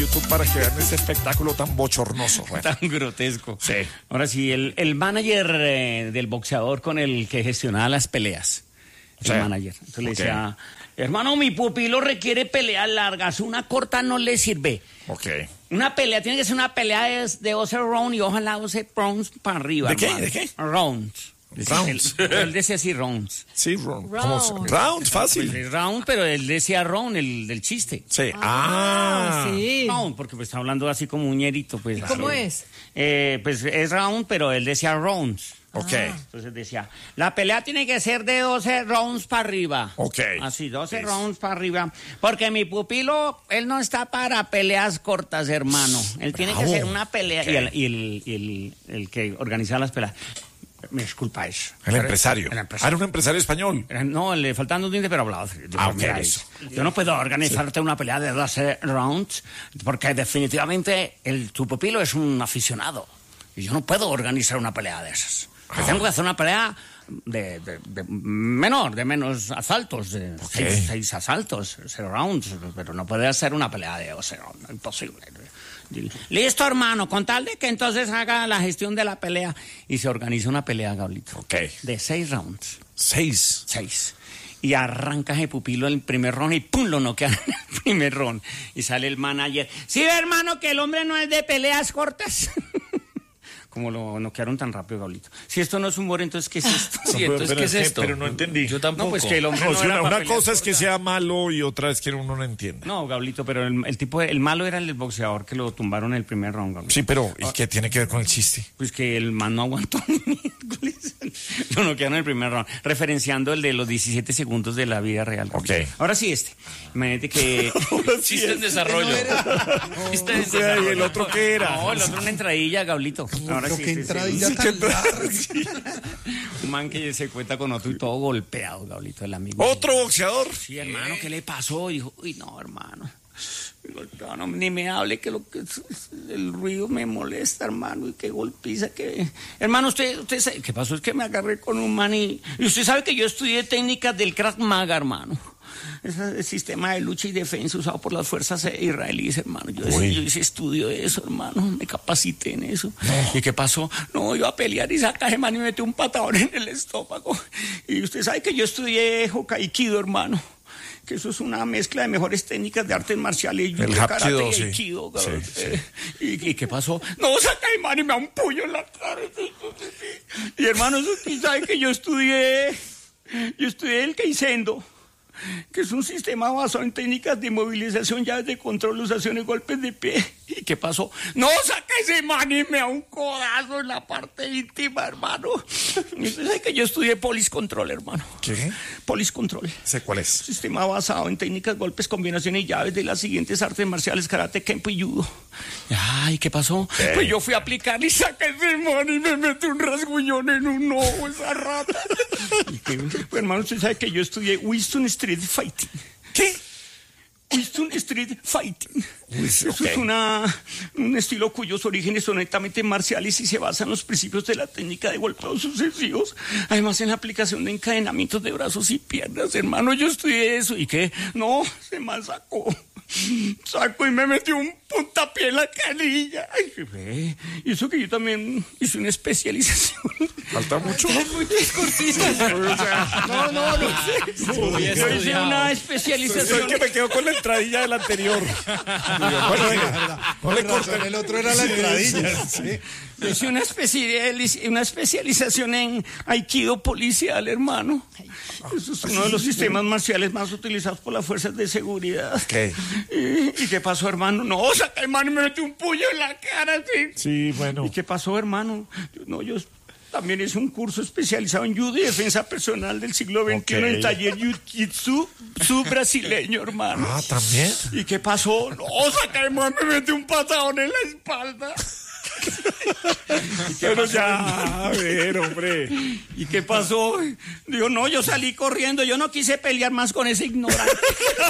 YouTube para que vean ese espectáculo tan bochornoso. Bueno. Tan grotesco. Sí. Ahora sí, el manager del boxeador con el que gestionaba las peleas. Sí. El manager. Entonces le decía, hermano, mi pupilo requiere peleas largas, una corta no le sirve. Ok. Una pelea, tiene que ser una pelea de 12 rounds y ojalá 12 rounds para arriba. ¿De qué? Hermano. ¿De qué? Rounds. Rounds. Él decía así, rounds. Sí, round, fácil. Pues, round, pero él decía round, el del chiste. Sí. Sí. Round, porque pues está hablando así como un ñerito. Pues, ¿Y cómo es? Pues es round, pero él decía rounds. Ok. Entonces decía, la pelea tiene que ser de 12 rounds para arriba. Ok. Así, 12 Sí. rounds para arriba. Porque mi pupilo, él no está para peleas cortas, hermano. Él tiene que Bravo. hacer una pelea. Ok. Y el que organizaba las peleas. Me disculpa eso. El empresario. El Ah, empresario. era un empresario español. No, le faltan 2 dientes, pero hablaba. Ok, Mira eso. yo no puedo organizarte una pelea de 12 rounds porque definitivamente tu pupilo es un aficionado. Y yo no puedo organizar una pelea de esas. Yo tengo que hacer una pelea de menos asaltos, de 6 asaltos, 0 rounds, pero no puede hacer una pelea de 12 rounds, imposible. Listo, hermano, con tal de que entonces haga la gestión de la pelea y se organiza una pelea, Gablito. Ok. De 6 rounds. 6. 6. Y arranca ese pupilo en el primer round y ¡pum! Lo noquean en el primer round. Y sale el manager. Sí, hermano, que el hombre no es de peleas cortas. Como lo noquearon tan rápido, Gablito. Si esto no es humor, entonces, ¿qué es esto? Sí, entonces, ¿qué es esto? Pero no entendí. Yo tampoco. No, pues que el hombre No, no si era una para peleas cosa es que cortas. sea malo y otra es que uno no entiende. No, Gablito, pero el malo era el boxeador que lo tumbaron en el primer round, Gablito. Sí, pero ¿y qué tiene que ver con el chiste? Pues que el man no aguantó ni miércoles. Lo noquearon en el primer round, referenciando el de los 17 segundos de la vida real. Ok. Ahora sí Imagínate que... Chiste en desarrollo. Chiste en O sea, ¿y el otro qué era? No, el otro una entradilla, Gablito. Ahora sí. Qué entradilla Sí, tan ¿qué tal? larga. Un man que se cuenta con otro y todo golpeado, Gablito, el amigo. ¿Otro boxeador? Sí, hermano, ¿qué le pasó? Y dijo, uy, no, hermano. No, ni me hable que el ruido me molesta, hermano, y qué golpiza que... Hermano, usted sabe, ¿qué pasó? Es que me agarré con un man y usted sabe que yo estudié técnicas del Krav Maga, hermano. Es el sistema de lucha y defensa usado por las fuerzas israelíes, hermano. Yo hice estudio de eso, hermano. Me capacité en eso. No. ¿Y qué pasó? No, iba a pelear y saca ese man y me metió un patadón en el estómago. Y usted sabe que yo estudié Hokaikido, hermano. Que eso es una mezcla de mejores técnicas de artes marciales, El karate Hapkido, y sí. aikido. Sí. ¿Y qué pasó? No, saca el man y me da un puño en la cara. Y hermano, usted sabe que yo estudié el Keisendo, que es un sistema basado en técnicas de movilización, llaves de control, usaciones, golpes de pie. ¿Y qué pasó? No, saca ese man y me da un codazo en la parte íntima, hermano. Y usted sabe que yo estudié Police Control, hermano. ¿Qué? Police Control. ¿Sé cuál es? Sistema basado en técnicas, golpes, combinaciones y llaves de las siguientes artes marciales: karate, kempo y judo. Ay, ¿qué pasó? ¿Qué? Pues yo fui a aplicar y saqué ese man y me metí un rasguñón en un ojo, esa rata. Pues, hermano, usted sabe que yo estudié Winston Street Fighting. ¿Qué? Winston Street Fighting. Eso ok. es un estilo cuyos orígenes son netamente marciales y se basa en los principios de la técnica de golpeos sucesivos. Además, en la aplicación de encadenamientos de brazos y piernas. Hermano, yo estudié eso. ¿Y qué? No, se me sacó y me metió un puntapié en la canilla. Ay, y eso que yo también hice una especialización. ¿Falta mucho? Muy discursivo. Yo hice una especialización. Es que me quedo con la entradilla del anterior. Bueno, venga, no le corten. El otro era la entradilla. Sí. Yo hice una especialización en Aikido policial, hermano. Eso es uno de los sistemas marciales más utilizados por las fuerzas de seguridad. ¿Qué? ¿Y qué pasó, hermano? No, saca, hermano, y me metió un puño en la cara, sí. Sí, bueno. ¿Y qué pasó, hermano? Yo también hice un curso especializado en judo y defensa personal del siglo XXI Ok. en el taller Jiu-Jitsu brasileño, hermano. Ah, ¿también? ¿Y qué pasó? No, saca, hermano, me metió un patadón en la espalda. Pero ya, a ver, hombre. ¿Y qué pasó? Digo, no, yo salí corriendo, yo no quise pelear más con ese ignorante.